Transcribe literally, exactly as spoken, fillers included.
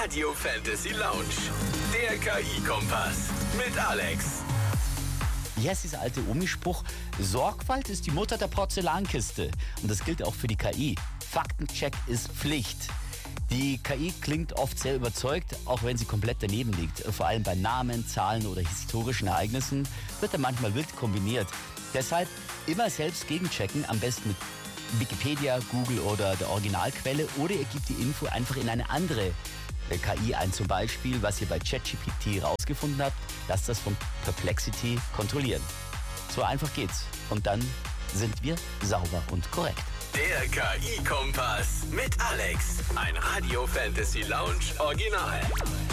Radio Fantasy Lounge. Der K I-Kompass mit Alex. Wie heißt dieser alte Omi-Spruch? Sorgfalt ist die Mutter der Porzellankiste. Und das gilt auch für die K I. Faktencheck ist Pflicht. Die K I klingt oft sehr überzeugt, auch wenn sie komplett daneben liegt. Vor allem bei Namen, Zahlen oder historischen Ereignissen wird da manchmal wild kombiniert. Deshalb immer selbst gegenchecken, am besten mit Wikipedia, Google oder der Originalquelle, oder ihr gebt die Info einfach in eine andere K I ein. Zum Beispiel, was ihr bei ChatGPT rausgefunden habt, lasst das von Perplexity kontrollieren. So einfach geht's. Und dann sind wir sauber und korrekt. Der K I-Kompass mit Alex. Ein Radio Fantasy Lounge Original.